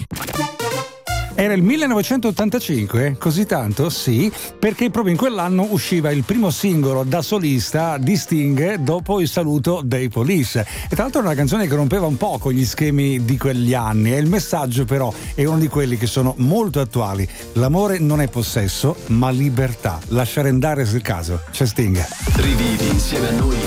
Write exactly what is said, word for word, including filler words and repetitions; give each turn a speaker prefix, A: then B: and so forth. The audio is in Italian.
A: Era il millenovecentottantacinque, così tanto? Sì, perché proprio in quell'anno usciva il primo singolo da solista di Sting dopo il saluto dei Police. E tra l'altro era una canzone che rompeva un po' con gli schemi di quegli anni, e il messaggio però è uno di quelli che sono molto attuali. L'amore non è possesso, ma libertà. Lasciare andare sul caso. C'è Sting.
B: Rivivi insieme a noi